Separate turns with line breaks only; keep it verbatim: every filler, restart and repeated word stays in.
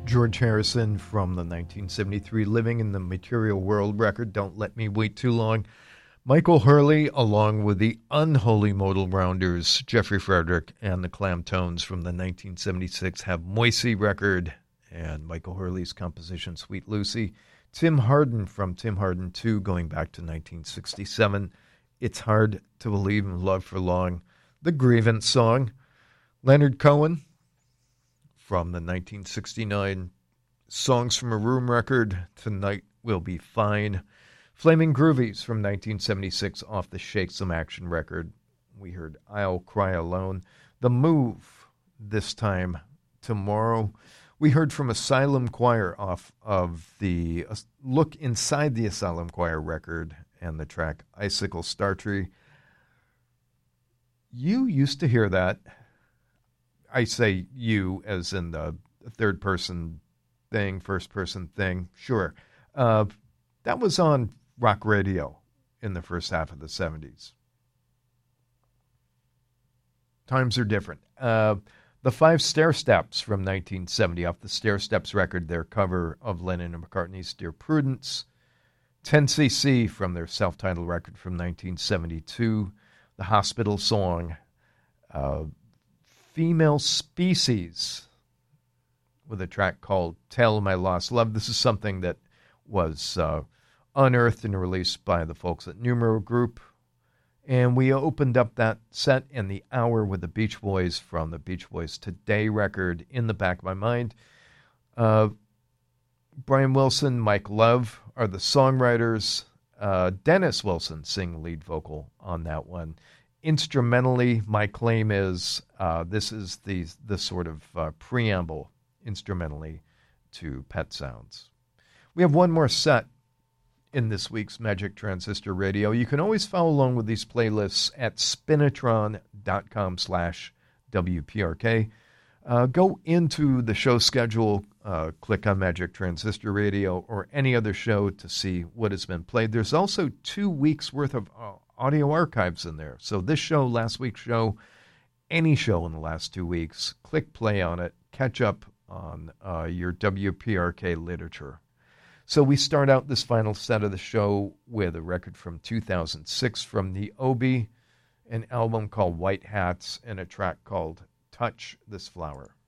George Harrison from the nineteen seventy-three Living in the Material World record, Don't Let Me Wait Too Long. Michael Hurley, along with the Unholy Modal Rounders, Jeffrey Frederick, and the Clamtones from the nineteen seventy-six Have Moisey record, and Michael Hurley's composition, Sweet Lucy. Tim Hardin from Tim Hardin two, going back to nineteen sixty-seven, It's Hard to Believe in Love for Long, the Grievance song. Leonard Cohen from the nineteen sixty-nine Songs from a Room record, Tonight Will Be Fine. Flaming Groovies from nineteen seventy-six off the Shake Some Action record. We heard I'll Cry Alone. The Move, This Time Tomorrow. We heard from Asylum Choir off of the uh, Look Inside the Asylum Choir record and the track Icicle Startree. You used to hear that. I say you as in the third person thing, first person thing. Sure. Uh, that was on rock radio in the first half of the seventies. Times are different. Uh, the Five Stair Steps from nineteen seventy, off the Stair Steps record, their cover of Lennon and McCartney's Dear Prudence. ten C C from their self-titled record from nineteen seventy-two, The Hospital Song. Uh, Female Species with a track called Tell My Lost Love. This is something that was uh, unearthed and released by the folks at Numero Group. And we opened up that set in the hour with the Beach Boys from the Beach Boys Today record, In the Back of My Mind. Uh, Brian Wilson, Mike Love are the songwriters. Uh, Dennis Wilson sing lead vocal on that one. Instrumentally, my claim is uh, this is the, the sort of uh, preamble instrumentally to Pet Sounds. We have one more set in this week's Magic Transistor Radio. You can always follow along with these playlists at spinitron.com slash WPRK. Uh, go into the show schedule, uh, click on Magic Transistor Radio or any other show to see what has been played. There's also two weeks' worth of uh, audio archives in there. So this show, last week's show, any show in the last two weeks, click play on it, catch up on uh, your W P R K literature. So we start out this final set of the show with a record from two thousand six from the Obi, an album called White Hats, and a track called Touch This Flower.